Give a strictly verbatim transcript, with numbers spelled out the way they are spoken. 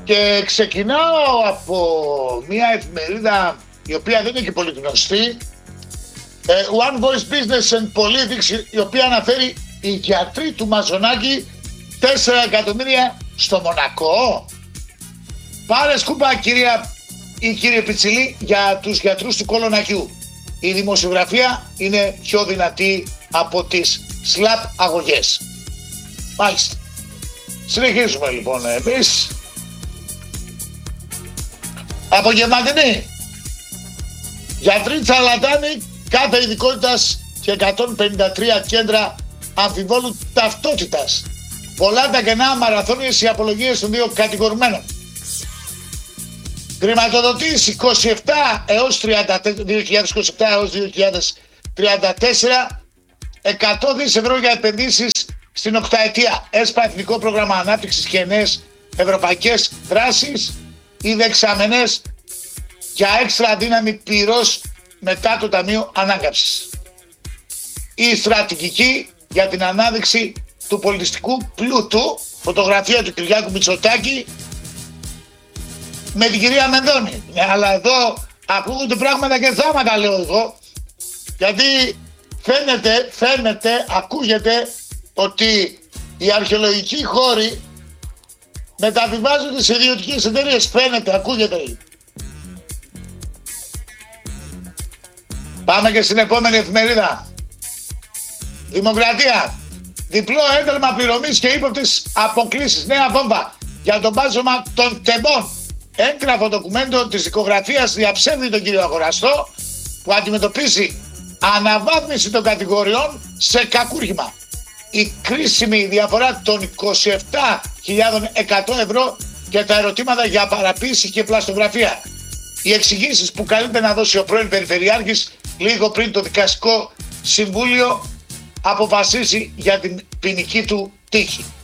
Και ξεκινάω από μια εφημερίδα η οποία δεν είναι και πολύ γνωστή, One Voice Business and Politics, η οποία αναφέρει οι γιατροί του Μαζονάκη τέσσερα εκατομμύρια στο Μονακό. Πάρε σκούπα κυρία ή κύριε Πιτσιλή για τους γιατρούς του Κολονακιού. Η δημοσιογραφία είναι πιο δυνατή από τις σλαπ αγωγές. Μάλιστα. Συνεχίζουμε λοιπόν εμείς. Απογευματινή. Γιατροί τσαλατάνοι κάθε ειδικότητας και εκατόν πενήντα τρία κέντρα αμφιβόλου ταυτότητας. Πολλά τα κενά, μαραθώνιες οι απολογίες των δύο κατηγορουμένων. Χρηματοδοτείς είκοσι επτά έως τριάντα τέσσερα, δύο χιλιάδες είκοσι επτά έως δύο χιλιάδες τριάντα τέσσερα εκατό δισεκατομμύρια ευρώ για επενδύσεις στην οκταετία. ΕΣΠΑ, Εθνικό Πρόγραμμα Ανάπτυξης και νέες ευρωπαϊκές δράσεις, οι δεξαμενές για έξτρα δύναμη πυρός μετά το Ταμείο Ανάκαμψης. Η στρατηγική για την ανάδειξη του πολιτιστικού πλούτου, φωτογραφία του Κυριάκου Μητσοτάκη με την κυρία Μενδώνη. Αλλά εδώ ακούγονται πράγματα και θάματα, λέω εγώ, γιατί φαίνεται, φαίνεται, ακούγεται ότι οι αρχαιολογικοί χώροι μεταβιβάζονται σε ιδιωτικές εταιρείες. Φαίνεται, ακούγεται. Πάμε και στην επόμενη εφημερίδα. Δημοκρατία. Διπλό ένταλμα πληρωμής και ύποπτες αποκλήσεις. Νέα βόμβα για τον μπάζωμα των τεμπών. Έγγραφο ντοκουμέντο της δικογραφίας διαψεύδει τον κύριο Αγοραστό, που αντιμετωπίζει αναβάθμιση των κατηγοριών σε κακούργημα. Η κρίσιμη διαφορά των είκοσι επτά χιλιάδες εκατό ευρώ και τα ερωτήματα για παραποίηση και πλαστογραφία. Οι εξηγήσεις που καλείται να δώσει ο πρώην Περιφερειάρχης λίγο πριν το Δικαστικό Συμβούλιο αποφασίσει για την ποινική του τύχη.